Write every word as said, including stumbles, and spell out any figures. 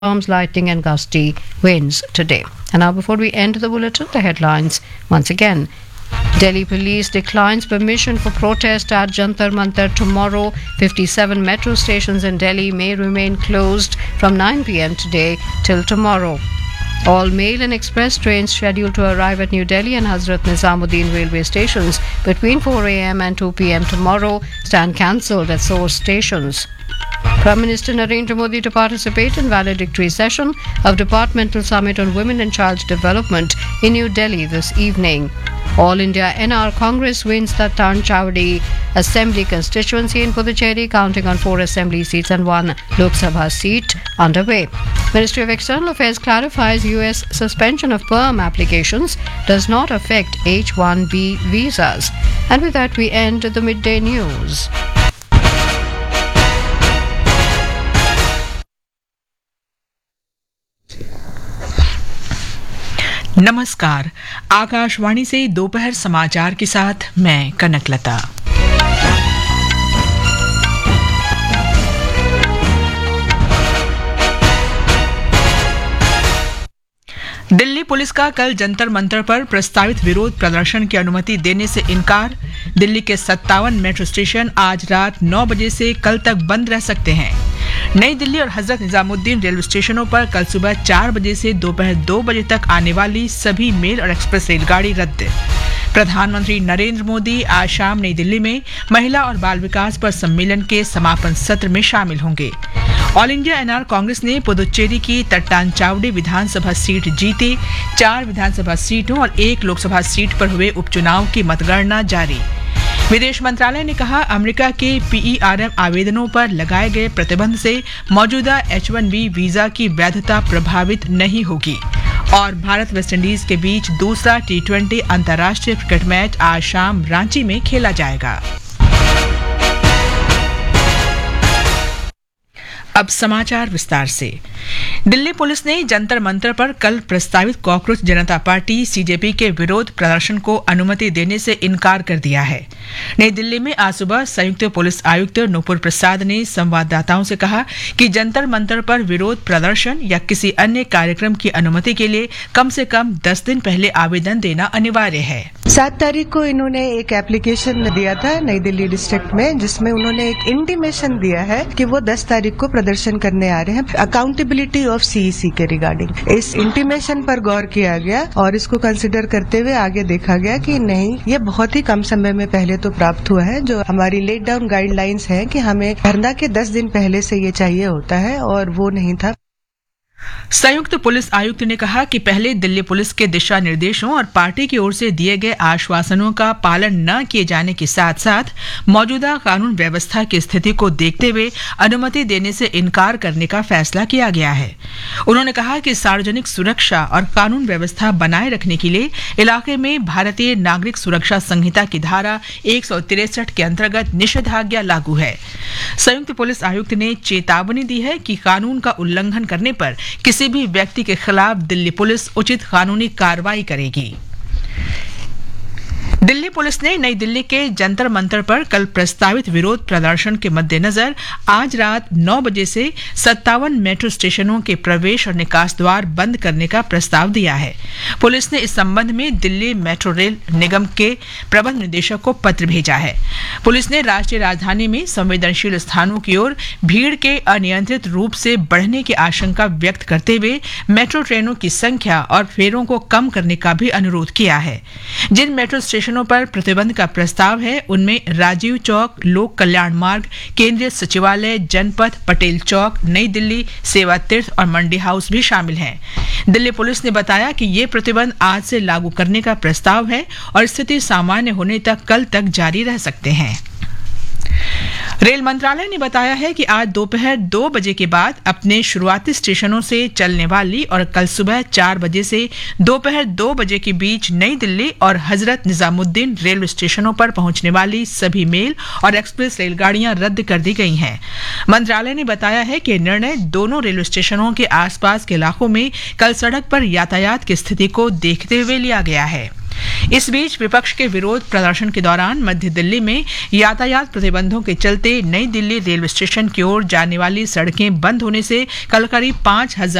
storms, lightning and gusty winds today. And now before we end the bulletin, the headlines once again. Delhi police declines permission for protest at Jantar Mantar tomorrow. fifty-seven metro stations in Delhi may remain closed from nine p.m. today till tomorrow. All mail and express trains scheduled to arrive at New Delhi and Hazrat Nizamuddin railway stations between four a.m. and two p.m. tomorrow stand cancelled at source stations. Prime Minister Narendra Modi to participate in valedictory session of Departmental Summit on Women and Child Development in New Delhi this evening. All India N R Congress wins the Tan Chawdi Assembly constituency in Puducherry, counting on four assembly seats and one Lok Sabha seat underway. Ministry of External Affairs clarifies U S suspension of P E R M applications does not affect H one B visas. And with that, we end the midday news. नमस्कार, आकाशवाणी से दोपहर समाचार के साथ मैं Kanaklata. Delhi police का कल जंतर मंतर पर प्रस्तावित विरोध प्रदर्शन की अनुमति देने से इनकार। दिल्ली के सत्तावन मेट्रो स्टेशन आज रात नौ बजे से कल तक बंद रह सकते हैं। नई दिल्ली और हजरत निजामुद्दीन रेलवे स्टेशनों पर कल सुबह चार बजे से दोपहर दो बजे तक आने वाली सभी मेल और एक्सप्रेस रेलगाड़ी रद्द। प्रधानमंत्री नरेंद्र मोदी आज शाम नई दिल्ली में महिला और बाल विकास पर सम्मेलन के समापन सत्र में शामिल होंगे। ऑल इंडिया एनआर कांग्रेस ने पुदुचेरी की तट्टानचावड़ी विधानसभा सीट जीती। चार विधानसभा सीटों और एक लोकसभा सीट पर हुए उपचुनाव की मतगणना जारी। विदेश मंत्रालय ने कहा, अमेरिका के पीईआरएम आवेदनों पर लगाए गए प्रतिबंध से मौजूदा एच वन बी वीजा की वैधता प्रभावित नहीं होगी। और भारत वेस्टइंडीज के बीच दूसरा टी ट्वेंटी अंतर्राष्ट्रीय क्रिकेट मैच आज शाम रांची में खेला जाएगा। अब समाचार विस्तार से। दिल्ली पुलिस ने जंतर मंतर पर कल प्रस्तावित कॉकरोच जनता पार्टी सीजेपी के विरोध प्रदर्शन को अनुमति देने से इनकार कर दिया है। नई दिल्ली में आज सुबह संयुक्त पुलिस आयुक्त नूपुर प्रसाद ने संवाददाताओं से कहा कि जंतर मंतर पर विरोध प्रदर्शन या किसी अन्य कार्यक्रम की अनुमति के लिए कम से कम दस दिन पहले आवेदन देना अनिवार्य है। सात तारीख को इन्होंने एक एप्लीकेशन दिया था नई दिल्ली डिस्ट्रिक्ट में, जिसमें उन्होंने एक इंटीमेशन दिया है कि वो दस तारीख को प्रदर्शन करने आ रहे हैं अकाउंटेबिलिटी ऑफ सीईसी के रिगार्डिंग। इस इंटीमेशन पर गौर किया गया और इसको कंसिडर करते हुए आगे देखा गया कि नहीं, ये बहुत ही कम समय में पहले तो प्राप्त हुआ है। जो हमारी लेट डाउन गाइडलाइंस है कि हमें धरना के दस दिन पहले से ये चाहिए होता है और वो नहीं था। संयुक्त पुलिस आयुक्त ने कहा कि पहले दिल्ली पुलिस के दिशा निर्देशों और पार्टी की ओर से दिए गए आश्वासनों का पालन न किए जाने के साथ साथ मौजूदा कानून व्यवस्था की स्थिति को देखते हुए अनुमति देने से इनकार करने का फैसला किया गया है। उन्होंने कहा कि सार्वजनिक सुरक्षा और कानून व्यवस्था बनाए रखने के लिए इलाके में भारतीय नागरिक सुरक्षा संहिता की धारा एक सौ तिरसठ के अंतर्गत निषेधाज्ञा लागू है। संयुक्त पुलिस आयुक्त ने चेतावनी दी है कि कानून का उल्लंघन करने पर किसी भी व्यक्ति के खिलाफ दिल्ली पुलिस उचित कानूनी कार्रवाई करेगी। दिल्ली पुलिस ने नई दिल्ली के जंतर मंतर पर कल प्रस्तावित विरोध प्रदर्शन के मद्देनजर आज रात नौ बजे से सत्तावन मेट्रो स्टेशनों के प्रवेश और निकास द्वार बंद करने का प्रस्ताव दिया है। पुलिस ने इस संबंध में दिल्ली मेट्रो रेल निगम के प्रबंध निदेशक को पत्र भेजा है। पुलिस ने राष्ट्रीय राजधानी में संवेदनशील स्थानों की ओर भीड़ के अनियंत्रित रूप से बढ़ने की आशंका व्यक्त करते हुए मेट्रो ट्रेनों की संख्या और फेरों को कम करने का भी अनुरोध किया है। जिन मेट्रो स्टेशन पर प्रतिबंध का प्रस्ताव है उनमें राजीव चौक, लोक कल्याण मार्ग, केंद्रीय सचिवालय, जनपथ, पटेल चौक, नई दिल्ली, सेवा तीर्थ और मंडी हाउस भी शामिल हैं। दिल्ली पुलिस ने बताया कि ये प्रतिबंध आज से लागू करने का प्रस्ताव है और स्थिति सामान्य होने तक कल तक जारी रह सकते हैं। रेल मंत्रालय ने बताया है कि आज दोपहर दो बजे के बाद अपने शुरुआती स्टेशनों से चलने वाली और कल सुबह चार बजे से दोपहर दो बजे के बीच नई दिल्ली और हजरत निजामुद्दीन रेलवे स्टेशनों पर पहुंचने वाली सभी मेल और एक्सप्रेस रेलगाड़ियां रद्द कर दी गई हैं। मंत्रालय ने बताया है कि निर्णय दोनों रेलवे स्टेशनों के आसपास के इलाकों में कल सड़क पर यातायात की स्थिति को देखते हुए लिया गया है। इस बीच विपक्ष के विरोध प्रदर्शन के दौरान मध्य दिल्ली में यातायात प्रतिबंधों के चलते नई दिल्ली रेलवे स्टेशन की ओर जाने वाली सड़कें बंद होने से कल करीब पांच हजार